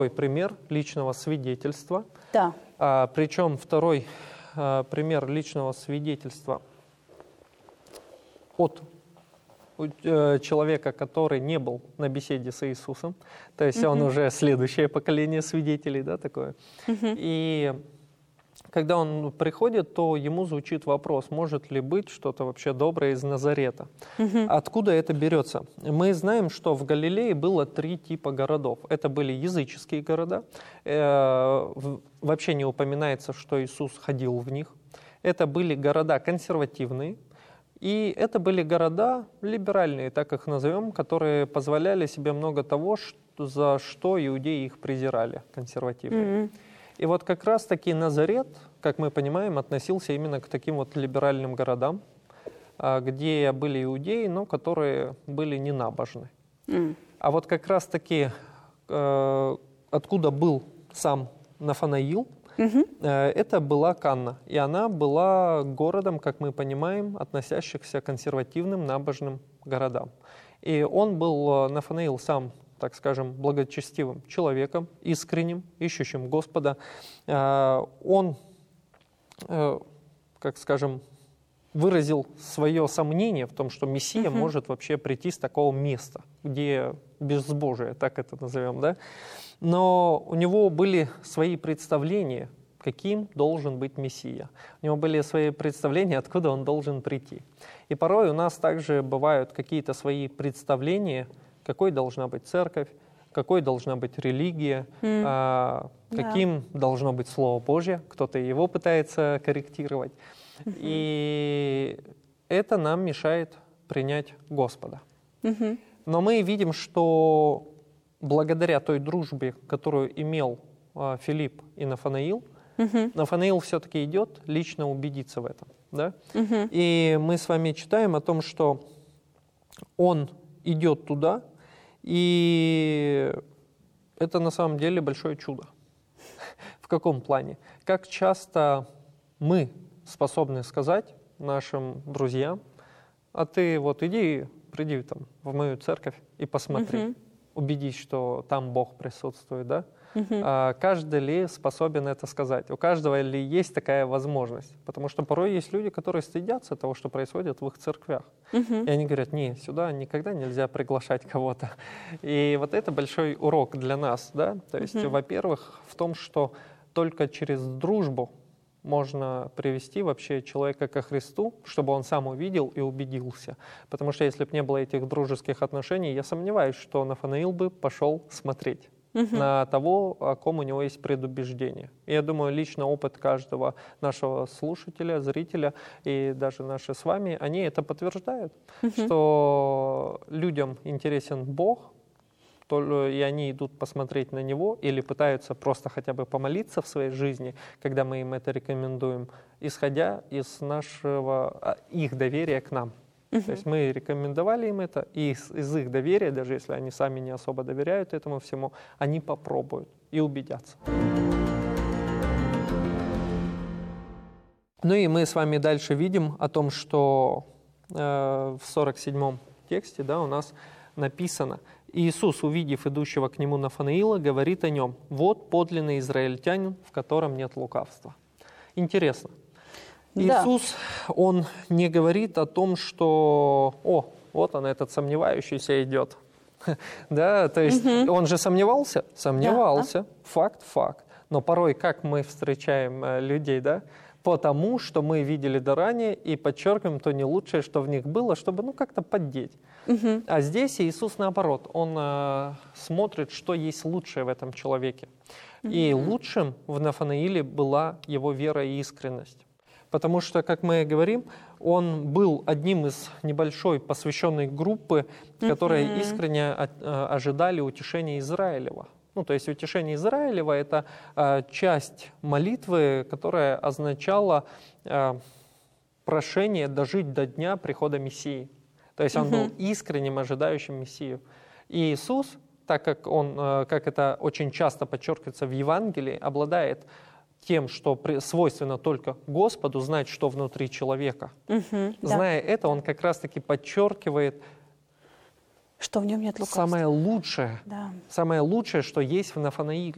пример личного свидетельства. Да. Причем второй пример личного свидетельства от человека, который не был на беседе с Иисусом. То есть он уже следующее поколение свидетелей, да, такое. И когда он приходит, то ему звучит вопрос, может ли быть что-то вообще доброе из Назарета. Откуда это берется? Мы знаем, что в Галилее было 3 типа городов. Это были языческие города. Вообще не упоминается, что Иисус ходил в них. Это были города консервативные. И это были города либеральные, так их назовем, которые позволяли себе много того, за что иудеи их презирали, консервативные. И вот как раз-таки Назарет, как мы понимаем, относился именно к таким вот либеральным городам, где были иудеи, но которые были ненабожны. А вот как раз-таки откуда был сам Нафанаил, это была Канна. И она была городом, как мы понимаем, относящихся к консервативным набожным городам. И он был, Нафанаил, сам, так скажем, благочестивым человеком, искренним, ищущим Господа. Он, как скажем, выразил свое сомнение в том, что Мессия может вообще прийти с такого места, где безбожие, так это назовем, да? Но у него были свои представления, каким должен быть Мессия. У него были свои представления, откуда он должен прийти. И порой у нас также бывают какие-то свои представления, какой должна быть церковь, какой должна быть религия, каким должно быть Слово Божье. Кто-то его пытается корректировать. И это нам мешает принять Господа. Но мы видим, что благодаря той дружбе, которую имел Филипп и Нафанаил, Нафанаил все-таки идет лично убедиться в этом. Да? И мы с вами читаем о том, что он идет туда, и это на самом деле большое чудо. В каком плане? Как часто мы способны сказать нашим друзьям, а ты вот приди там в мою церковь и посмотри, убедись, что там Бог присутствует, да? Каждый ли способен это сказать? У каждого ли есть такая возможность? Потому что порой есть люди, которые стыдятся того, что происходит в их церквях. И они говорят, не, сюда никогда нельзя приглашать кого-то. И вот это большой урок для нас, да? То есть, во-первых, в том, что только через дружбу можно привести вообще человека ко Христу, чтобы он сам увидел и убедился. Потому что если бы не было этих дружеских отношений, я сомневаюсь, что Нафанаил бы пошел смотреть на того, о ком у него есть предубеждение. И я думаю, лично опыт каждого нашего слушателя, зрителя и даже наши с вами, они это подтверждают, что людям интересен Бог, и они идут посмотреть на Него или пытаются просто хотя бы помолиться в своей жизни, когда мы им это рекомендуем, исходя из их доверия к нам. То есть мы рекомендовали им это, и из их доверия, даже если они сами не особо доверяют этому всему, они попробуют и убедятся. Ну и мы с вами дальше видим о том, что в 47-м тексте, да, у нас написано: «Иисус, увидев идущего к нему Нафанаила, говорит о нем: вот подлинный израильтянин, в котором нет лукавства». Интересно. Иисус, Он не говорит о том, что вот он, этот сомневающийся идет. Да, то есть он же сомневался? Сомневался. Факт. Но порой как мы встречаем людей, да? Потому что мы видели до ранее и подчеркиваем то не лучшее, что в них было, чтобы как-то поддеть. А здесь Иисус наоборот, Он смотрит, что есть лучшее в этом человеке. И лучшим в Нафанаиле была его вера и искренность. Потому что, как мы говорим, он был одним из небольшой посвященной группы, которые искренне ожидали утешения Израилева. То есть утешение Израилева – это часть молитвы, которая означала прошение дожить до дня прихода Мессии. То есть он был искренним ожидающим Мессию. И Иисус, так как он, как это очень часто подчеркивается в Евангелии, обладает тем, что свойственно только Господу, знать, что внутри человека. Зная это, он как раз-таки подчеркивает, что в нем нет лукавства. Самое лучшее, что есть в Нафанаиле.